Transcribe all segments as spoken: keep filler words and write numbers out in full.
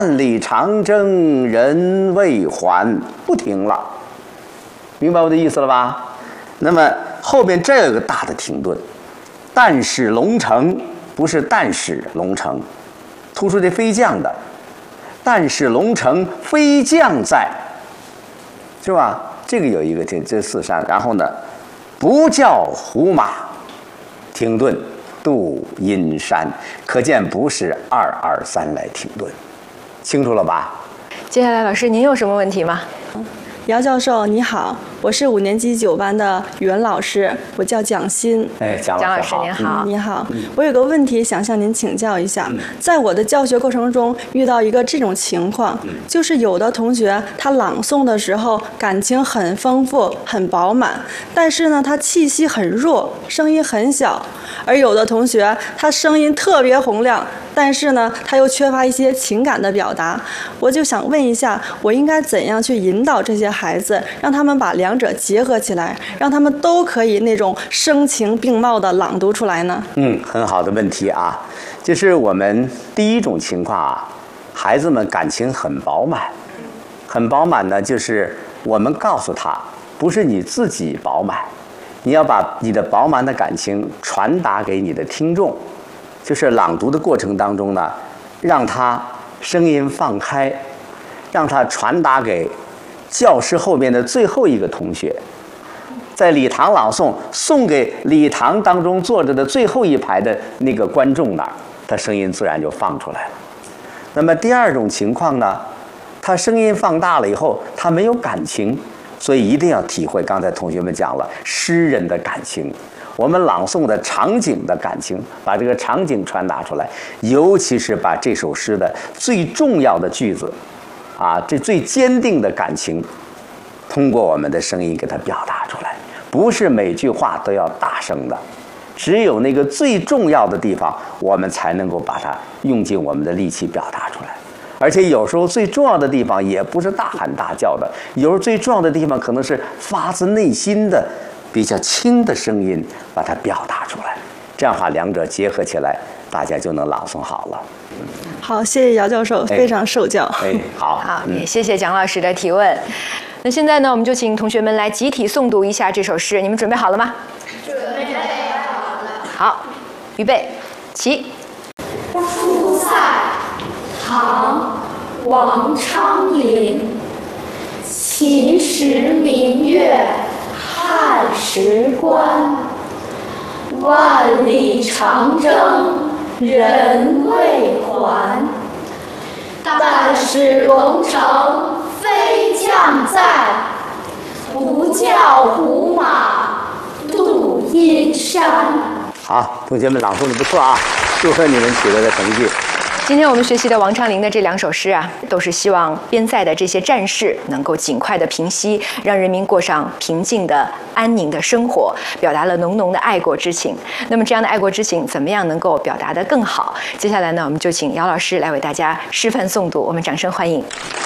万里长征人未还，不停了，明白我的意思了吧？那么后边这有个大的停顿，但使龙城不是但使龙城，突出这飞将的，但使龙城飞将在，是吧？这个有一个这这四山，然后呢，不教胡马，停顿渡阴山，可见不是二二三来停顿。清楚了吧？ 接下来，老师您有什么问题吗？ 姚教授你好，我是五年级九班的语文老师，我叫蒋欣。 哎，蒋老师您好。 嗯、你好，我有个问题想向您请教一下。嗯、在我的教学过程中遇到一个这种情况，嗯、就是有的同学他朗诵的时候感情很丰富、很饱满，但是呢他气息很弱，声音很小；而有的同学他声音特别洪亮，但是呢他又缺乏一些情感的表达。我就想问一下，我应该怎样去引导这些孩子，让他们把两者结合起来，让他们都可以那种声情并茂的朗读出来呢？ 嗯，很好的问题啊。就是我们第一种情况啊，孩子们感情很饱满，很饱满呢，就是我们告诉他，不是你自己饱满，你要把你的饱满的感情传达给你的听众。就是朗读的过程当中呢，让他声音放开，让他传达给教室后面的最后一个同学，在礼堂朗诵，送给礼堂当中坐着的最后一排的那个观众那儿，他声音自然就放出来了。那么第二种情况呢，他声音放大了以后，他没有感情，所以一定要体会刚才同学们讲了诗人的感情，我们朗诵的场景的感情，把这个场景传达出来，尤其是把这首诗的最重要的句子啊，这最坚定的感情，通过我们的声音给它表达出来。不是每句话都要大声的，只有那个最重要的地方，我们才能够把它用尽我们的力气表达出来。而且有时候最重要的地方也不是大喊大叫的，有时候最重要的地方可能是发自内心的比较轻的声音把它表达出来。这样的话，两者结合起来，大家就能朗诵好了。 好，谢谢姚教授，非常受教。 哎，好， 好，也谢谢蒋老师的提问。那现在呢，我们就请同学们来集体诵读一下这首诗，你们准备好了吗？ 准备好了。 好，预备，起。 出塞，唐，王昌龄。秦时明月汉时关，万里长征人未还。但使龙城飞将在，不教胡马度阴山。 好，同学们朗诵的不错啊，祝贺你们取得的成绩。 今天我们学习的王昌龄的这两首诗啊，都是希望边塞的这些战事能够尽快的平息，让人民过上平静的、安宁的生活，表达了浓浓的爱国之情。那么这样的爱国之情，怎么样能够表达得更好？接下来呢，我们就请姚老师来为大家示范诵读，我们掌声欢迎。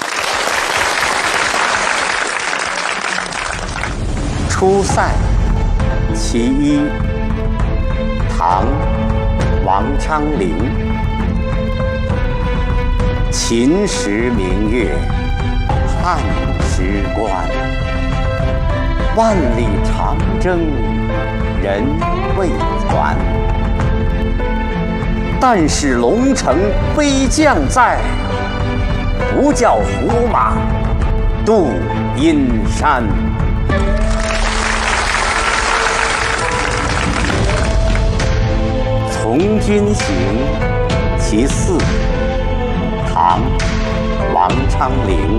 出塞，其一，唐，王昌龄。秦时明月汉时关，万里长征人未还。但使龙城飞将在，不教胡马度阴山。从军行，其四，唐，王昌龄。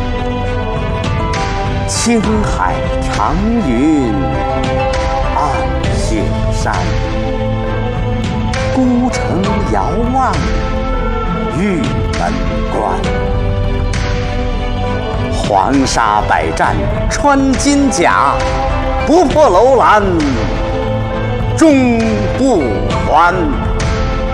青海长云暗雪山，孤城遥望玉门关。黄沙百战穿金甲，不破楼兰终不还。